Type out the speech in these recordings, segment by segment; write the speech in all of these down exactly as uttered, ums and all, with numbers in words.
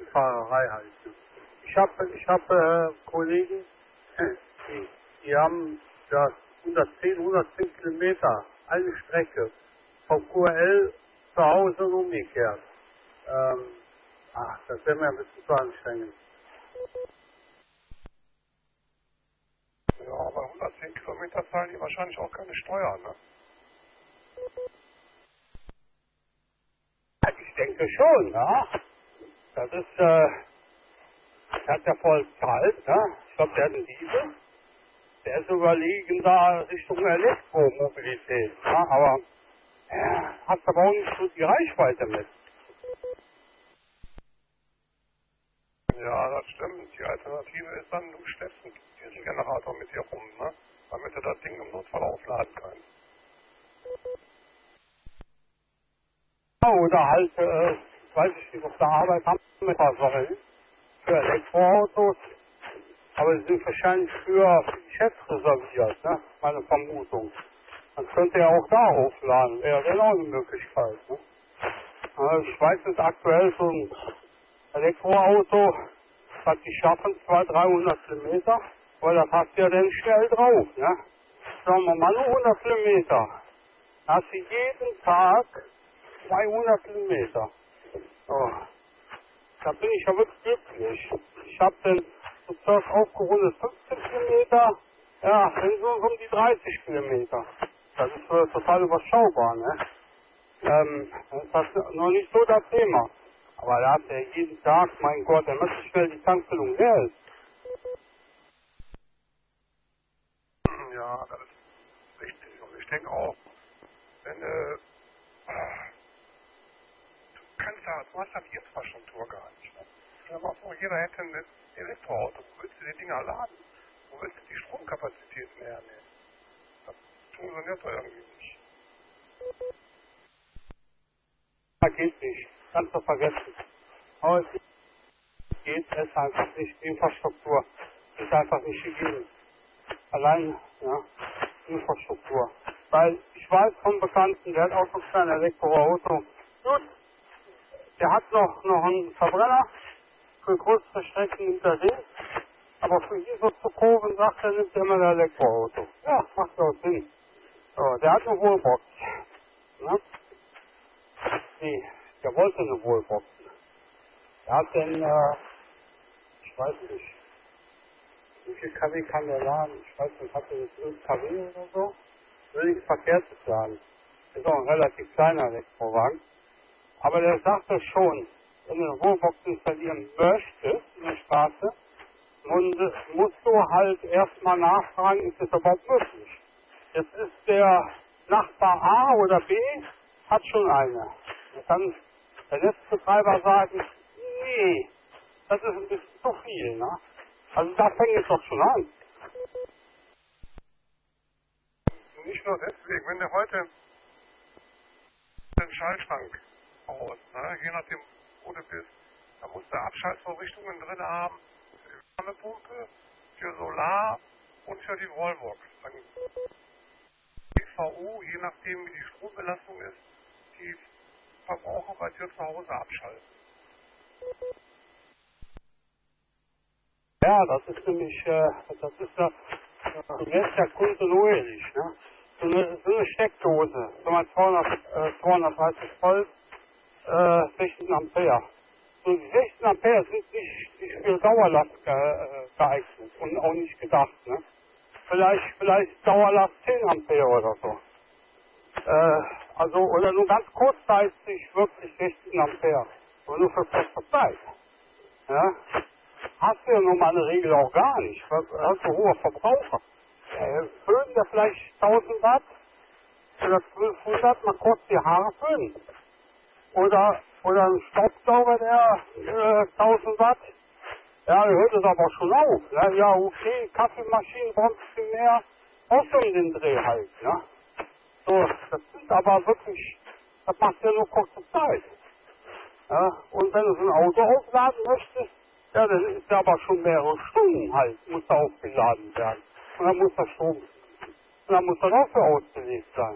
Fahrerei halt. Ich habe ich hab, äh, Kollegen, die, die haben ja, hundertzehn, hundertzehn Kilometer, eine Strecke, vom Q L zu Hause und umgekehrt. Ähm, ach, das wäre mir ein bisschen zu anstrengend. Ja, aber hundertzehn Kilometer zahlen die wahrscheinlich auch keine Steuern, ne? Ja, ich denke schon, ja. Das ist, äh, der hat ja voll Gehalt, ne? Ich glaube, der hat einen Diesel. Der ist überlegen da Richtung Elektromobilität, ja, aber ja, hat aber auch nicht so die Reichweite mit. Ja, das stimmt. Die Alternative ist dann, du schleppst einen Dieselgenerator mit dir rum, ne? Damit du das Ding im Notfall aufladen kannst. Oder halt, äh, weiß ich nicht, auf der Arbeit haben wir ein paar Säulen für Elektroautos, aber die sind wahrscheinlich für die Chefs reserviert, ne? Meine Vermutung. Man könnte ja auch da aufladen, wäre dann auch eine Möglichkeit, ne? Also ich weiß jetzt aktuell so ein Elektroauto, was die schaffen, zweihundert, dreihundert Kilometer, weil das hast du ja dann schnell drauf, ne? Sagen wir mal nur hundert Kilometer. Da hast du jeden Tag zweihundert Kilometer. Oh, da bin ich ja wirklich glücklich. Ich habe dann so circa aufgerundet fünfzehn Kilometer, ja, dann so um die dreißig Kilometer. Das ist äh, total überschaubar, ne? Ähm, das ist noch nicht so das Thema. Aber da hat er jeden Tag, mein Gott, er möchte schnell die Tankfüllung leer ist. Ja, das ist richtig. Und ich denke auch, wenn äh, du kannst ja, du hast ja die Infrastruktur gar nicht. Ne? Stell dir mal vor, jeder hätte ein Elektroauto. Wo willst du die Dinger laden? Wo willst du die Stromkapazitäten hernehmen? Das funktioniert doch irgendwie nicht. Das geht nicht. Kannst du vergessen. Aber es geht es einfach nicht. Die Infrastruktur ist einfach nicht gegeben. Allein, ja, Infrastruktur. Weil ich weiß vom Bekannten, der hat auch so ein kleines Elektroauto. Gut, der hat noch, noch einen Verbrenner für größere Strecken hinterlegt. Aber für hier so zu Kurven sagt er, nimmt er immer ein Elektroauto. Ja, macht ja auch Sinn. So, der hat eine Wallbox. Ne? Nee, der wollte eine Wallbox. Der hat den, äh, ich weiß nicht, wie viel kW kann der laden? Ich weiß nicht, hat er jetzt fünf kW oder so? Will ich verkehrt sagen. Ist auch ein relativ kleiner Elektrowagen. Aber der sagte schon, wenn du eine Wallbox installieren möchtest in der Straße, und musst du halt erstmal nachfragen, ist das überhaupt möglich? Jetzt ist der Nachbar A oder B, hat schon eine. Dann kann der Netzbetreiber sagen, nee, das ist ein bisschen zu viel, ne? Also da fängt es doch schon an. Nicht nur deswegen, wenn du heute den Schaltschrank aus, ne? Je nachdem, wo du bist, da musst du Abschaltvorrichtungen drin haben, für die Wärmepumpe, für Solar und für die Wallbox. Dann P V U, je nachdem wie die Strombelastung ist, die Verbraucher bei dir zu Hause abschalten. Ja, das ist nämlich, äh, das ist ja, das ist ja kontinuierlich, ne? So eine, so eine Steckdose, so mal zweihundert, äh, zweihundertdreißig Volt, äh, sechzehn Ampere. So die sechzehn Ampere sind nicht, nicht für Dauerlast ge, äh, geeignet und auch nicht gedacht, ne? Vielleicht, vielleicht Dauerlast zehn Ampere oder so. Äh, also, oder nur ganz kurzzeitig wirklich sechzehn Ampere. Aber nur für kurze Zeit. Ja? Hast du ja nun mal eine Regel auch gar nicht. Hast du hohe Verbraucher. Äh, föhnen der vielleicht tausend Watt oder zwölfhundert mal kurz die Haare föhnen. Oder, oder ein Staubsauger, der äh, tausend Watt. Ja, der hört es aber schon auf. Ne? Ja, okay, Kaffeemaschinen brauchen ein bisschen mehr. Auch schon den Dreh halt. Ne? So, das sind aber wirklich, das macht ja nur kurze Zeit. Ja? Und wenn du so ein Auto aufladen möchtest, ja, dann ist der aber schon mehrere Stunden halt, muss da aufgeladen werden. Und dann muss der Strom, und dann muss er dafür ausgelegt sein.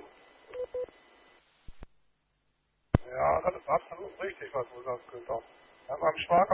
Ja, das ist absolut richtig, was du sagst, Günther. Ja, beim Schwager